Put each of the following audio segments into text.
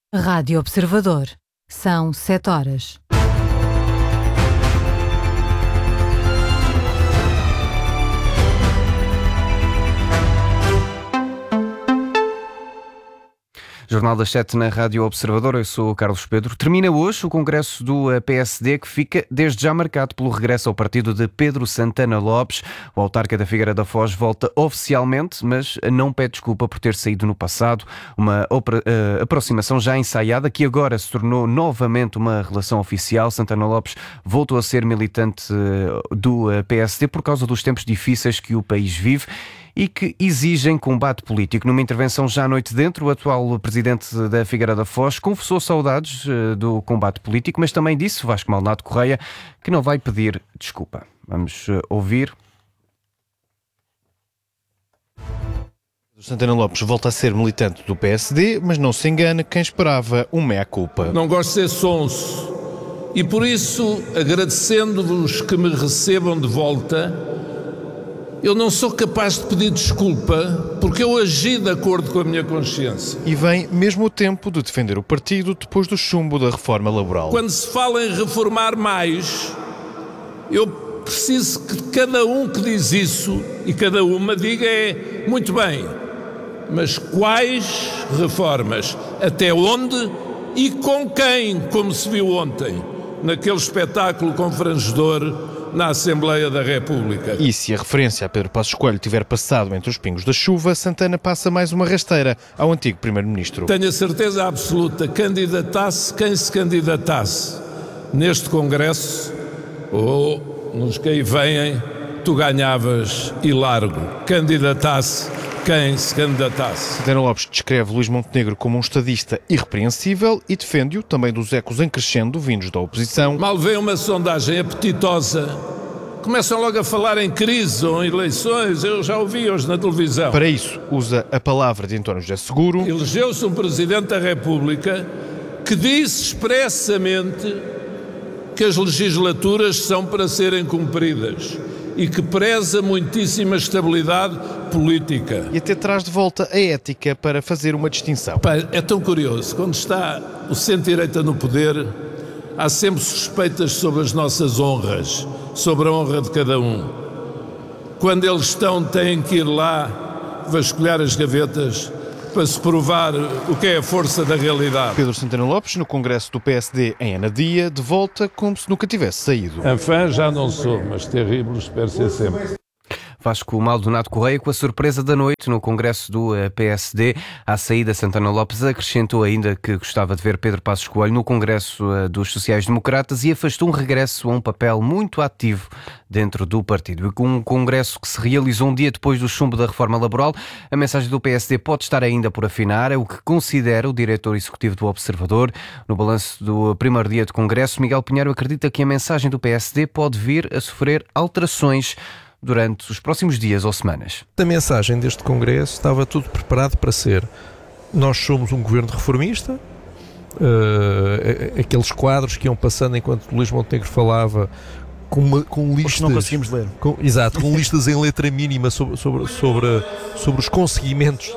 Rádio Observador. São 7 horas. Jornal das 7 na Rádio Observador, eu sou o Carlos Pedro. Termina hoje o congresso do PSD, que fica desde já marcado pelo regresso ao partido de Pedro Santana Lopes. O autarca da Figueira da Foz volta oficialmente, mas não pede desculpa por ter saído no passado. Uma aproximação já ensaiada, que agora se tornou novamente uma relação oficial. Santana Lopes voltou a ser militante do PSD por causa dos tempos difíceis que o país vive e que exigem combate político. Numa intervenção já à noite dentro, o atual presidente da Figueira da Foz confessou saudades do combate político, mas também disse, Vasco Maldonado Correia, que não vai pedir desculpa. Vamos ouvir. Santana Lopes volta a ser militante do PSD, mas não se engana quem esperava um meia-culpa. Não gosto de ser sonso e por isso, agradecendo-vos que me recebam de volta, eu não sou capaz de pedir desculpa porque eu agi de acordo com a minha consciência. E vem mesmo o tempo de defender o partido depois do chumbo da reforma laboral. Quando se fala em reformar mais, eu preciso que cada um que diz isso e cada uma diga muito bem, mas quais reformas? Até onde e com quem, como se viu ontem, naquele espetáculo confrangedor na Assembleia da República. E se a referência a Pedro Passos Coelho tiver passado entre os pingos da chuva, Santana passa mais uma rasteira ao antigo Primeiro-Ministro. Tenho a certeza absoluta, candidatasse quem se candidatasse neste Congresso ou nos que aí vêm, tu ganhavas e largo. Candidatasse quem se candidatasse. Santana Lopes descreve Luís Montenegro como um estadista irrepreensível e defende-o também dos ecos em crescendo vindos da oposição. Mal vê uma sondagem apetitosa, começam logo a falar em crise ou em eleições, eu já ouvi hoje na televisão. Para isso, usa a palavra de António José Seguro. Elegeu-se um Presidente da República que disse expressamente que as legislaturas são para serem cumpridas e que preza muitíssima estabilidade política. E até traz de volta a ética para fazer uma distinção. É tão curioso, quando está o centro-direita no poder, há sempre suspeitas sobre as nossas honras, sobre a honra de cada um. Quando eles estão, têm que ir lá vasculhar as gavetas para se provar o que é a força da realidade. Pedro Santana Lopes, no congresso do PSD em Anadia, de volta como se nunca tivesse saído. Enfim, já não sou, mas terrível espero ser sempre. Vasco Maldonado Correia, com a surpresa da noite no congresso do PSD. À saída, Santana Lopes acrescentou ainda que gostava de ver Pedro Passos Coelho no congresso dos sociais-democratas e afastou um regresso a um papel muito ativo dentro do partido. E com um congresso que se realizou um dia depois do chumbo da reforma laboral, a mensagem do PSD pode estar ainda por afinar, é o que considera o diretor executivo do Observador. No balanço do primeiro dia de congresso, Miguel Pinheiro acredita que a mensagem do PSD pode vir a sofrer alterações durante os próximos dias ou semanas. A mensagem deste Congresso estava tudo preparado para ser: nós somos um governo reformista, aqueles quadros que iam passando enquanto Luís Montenegro falava, com listas... Porque não conseguimos ler. Com listas em letra mínima sobre os conseguimentos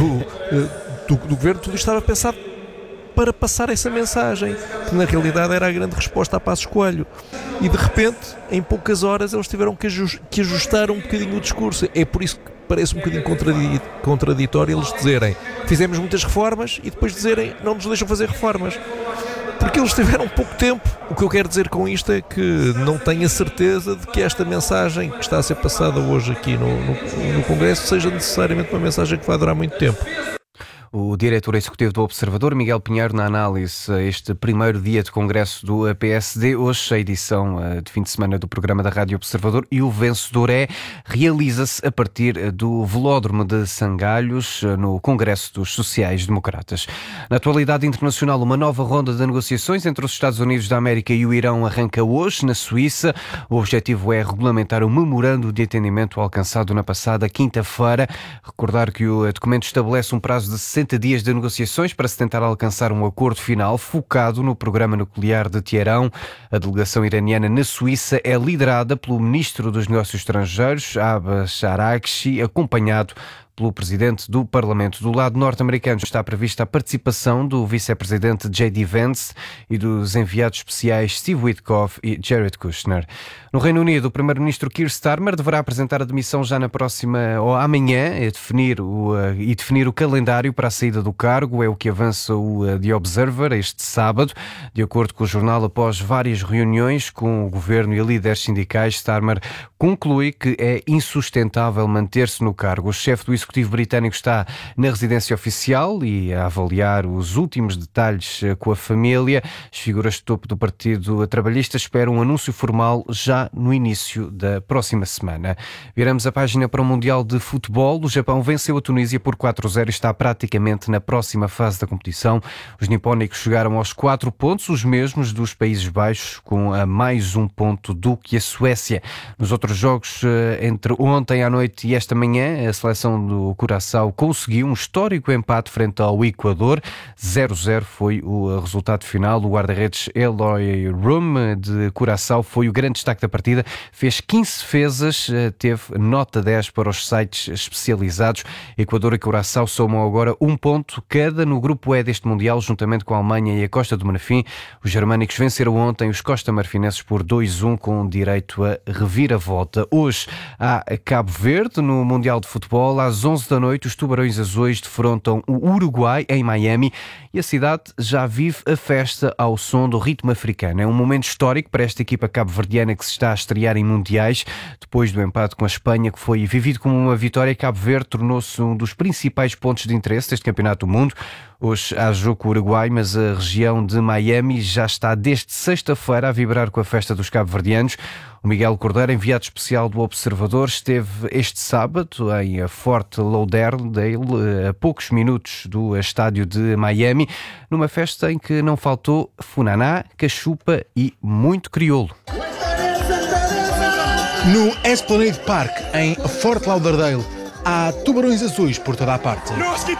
do governo. Tudo isto estava pensado para passar essa mensagem, que na realidade era a grande resposta a Passos Coelho. E de repente, em poucas horas, eles tiveram que ajustar um bocadinho o discurso. É por isso que parece um bocadinho contraditório eles dizerem: fizemos muitas reformas, e depois dizerem: não nos deixam fazer reformas. Porque eles tiveram pouco tempo. O que eu quero dizer com isto é que não tenho a certeza de que esta mensagem que está a ser passada hoje aqui no Congresso seja necessariamente uma mensagem que vai durar muito tempo. O diretor executivo do Observador, Miguel Pinheiro, na análise a este primeiro dia de congresso do PSD. Hoje a edição de fim de semana do programa da Rádio Observador, e o vencedor realiza-se a partir do Velódromo de Sangalhos, no Congresso dos Sociais-Democratas. Na atualidade internacional, uma nova ronda de negociações entre os Estados Unidos da América e o Irão arranca hoje, na Suíça. O objetivo é regulamentar o memorando de entendimento alcançado na passada quinta-feira. Recordar que o documento estabelece um prazo de 60 dias de negociações para se tentar alcançar um acordo final focado no programa nuclear de Teherão. A delegação iraniana na Suíça é liderada pelo ministro dos Negócios Estrangeiros, Abbas Araghchi, acompanhado pelo presidente do Parlamento. Do lado norte-americano está prevista a participação do vice-presidente J.D. Vance e dos enviados especiais Steve Witkoff e Jared Kushner. No Reino Unido, o primeiro-ministro Keir Starmer deverá apresentar a demissão já na próxima ou amanhã e definir o calendário para a saída do cargo. É o que avança o The Observer este sábado. De acordo com o jornal, após várias reuniões com o governo e líderes sindicais, Starmer conclui que é insustentável manter-se no cargo. O chefe do executivo britânico está na residência oficial e a avaliar os últimos detalhes com a família. As figuras de topo do Partido Trabalhista esperam um anúncio formal já no início da próxima semana. Viramos a página para o Mundial de Futebol. O Japão venceu a Tunísia por 4-0 e está praticamente na próxima fase da competição. Os nipónicos chegaram aos 4 pontos, os mesmos dos Países Baixos, com a mais um ponto do que a Suécia. Nos outros jogos, entre ontem à noite e esta manhã, a seleção do Curaçao conseguiu um histórico empate frente ao Equador. 0-0 foi o resultado final. O guarda-redes Eloy Rum de Curaçao foi o grande destaque da partida, fez 15 defesas, teve nota 10 para os sites especializados. Equador e Curaçao somam agora um ponto cada no grupo E deste Mundial, juntamente com a Alemanha e a Costa do Marfim. Os germânicos venceram ontem os costa-marfinenses por 2-1, com direito a reviravolta. Hoje há Cabo Verde no Mundial de Futebol. Às 11 da noite, os Tubarões Azuis defrontam o Uruguai em Miami e a cidade já vive a festa ao som do ritmo africano. É um momento histórico para esta equipa cabo-verdiana que se está a estrear em mundiais. Depois do empate com a Espanha, que foi vivido como uma vitória, Cabo Verde tornou-se um dos principais pontos de interesse deste Campeonato do Mundo. Hoje há jogo com o Uruguai, mas a região de Miami já está desde sexta-feira a vibrar com a festa dos cabo-verdianos. O Miguel Cordeiro, enviado especial do Observador, esteve este sábado em Fort Lauderdale, a poucos minutos do estádio de Miami, numa festa em que não faltou funaná, cachupa e muito crioulo. No Esplanade Park, em Fort Lauderdale, há tubarões azuis por toda a parte.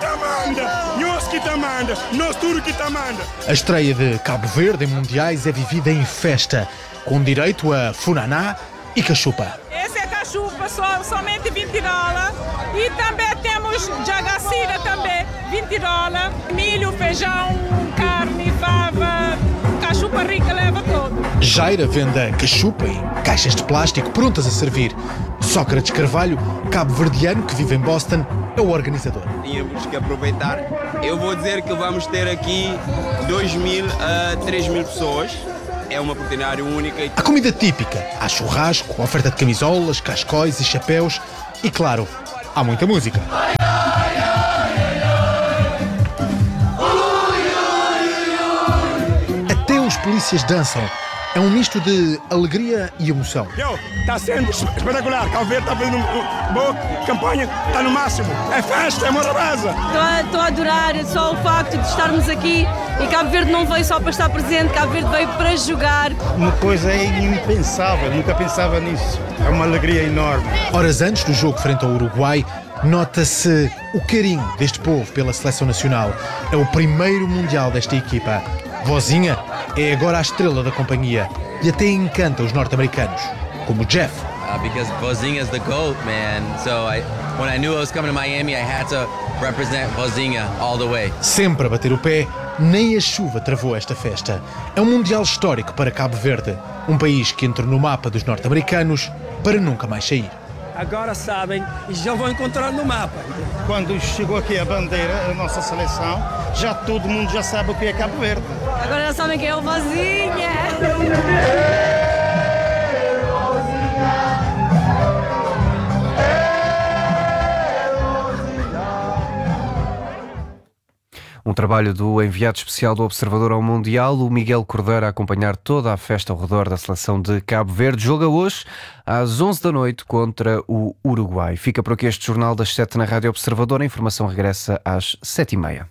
A estreia de Cabo Verde em mundiais é vivida em festa, com direito a funaná e cachupa. Esse é cachupa, somente $20. E também temos jagacira também, $20. Milho, feijão, carne, fava, cachupa rica leva todo. Jaira vende a cachupa em caixas de plástico prontas a servir. Sócrates Carvalho, cabo-verdiano que vive em Boston, é o organizador. Tínhamos que aproveitar. Eu vou dizer que vamos ter aqui 2.000 a 3.000 pessoas. É uma oportunidade única. A comida típica, há churrasco, oferta de camisolas, cascóis e chapéus e, claro, há muita música. Até os polícias dançam. É um misto de alegria e emoção. Está sendo espetacular. Cabo Verde está fazendo uma boa campanha, está no máximo. É festa, é morabeza. Estou a adorar só o facto de estarmos aqui e Cabo Verde não veio só para estar presente, Cabo Verde veio para jogar. Uma coisa impensável, nunca pensava nisso. É uma alegria enorme. Horas antes do jogo frente ao Uruguai, nota-se o carinho deste povo pela seleção nacional. É o primeiro Mundial desta equipa. Vozinha é agora a estrela da companhia e até encanta os norte-americanos, como Jeff. Because Vozinha is the GOAT, man. So when I knew I was coming to Miami, I had to represent Vozinha all the way. Sempre a bater o pé, nem a chuva travou esta festa. É um Mundial histórico para Cabo Verde, um país que entra no mapa dos norte-americanos para nunca mais sair. Agora sabem e já vão encontrar no mapa. Quando chegou aqui a bandeira, a nossa seleção, já todo mundo já sabe o que é Cabo Verde. Agora já sabem quem é o Vozinha. Um trabalho do enviado especial do Observador ao Mundial, o Miguel Cordeiro, a acompanhar toda a festa ao redor da seleção de Cabo Verde. Joga hoje às 11 da noite contra o Uruguai. Fica por aqui este Jornal das 7 na Rádio Observador. A informação regressa às 7h30.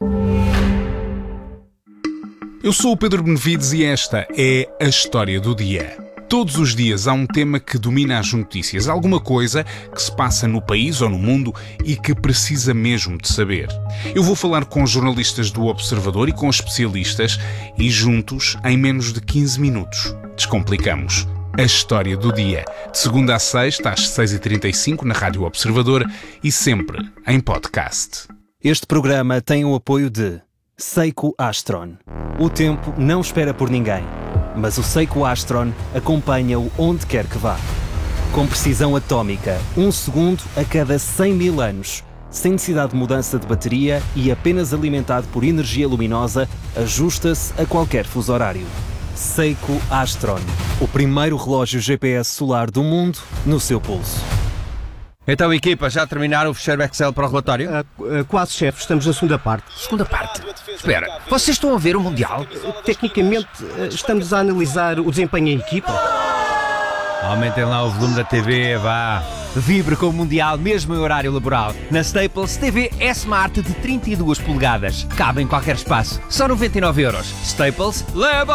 Eu sou o Pedro Benevides e esta é a história do dia. Todos os dias há um tema que domina as notícias, alguma coisa que se passa no país ou no mundo e que precisa mesmo de saber. Eu vou falar com jornalistas do Observador e com especialistas e juntos, em menos de 15 minutos, descomplicamos A História do Dia. De segunda a sexta, às 6h35, na Rádio Observador e sempre em podcast. Este programa tem o apoio de Seiko Astron. O tempo não espera por ninguém, mas o Seiko Astron acompanha-o onde quer que vá. Com precisão atómica, 1 segundo a cada 100 mil anos. Sem necessidade de mudança de bateria e apenas alimentado por energia luminosa, ajusta-se a qualquer fuso horário. Seiko Astron, o primeiro relógio GPS solar do mundo no seu pulso. Então, equipa, já terminaram o fecheiro Excel para o relatório? Quase, chefe. Estamos na segunda parte. Segunda parte? Espera, vocês estão a ver o Mundial? Tecnicamente, estamos a analisar o desempenho em equipa. Aumentem lá o volume da TV, vá. Vibre com o Mundial mesmo em horário laboral. Na Staples, TV S-Smart de 32 polegadas. Cabe em qualquer espaço. Só 99€. Staples, leva!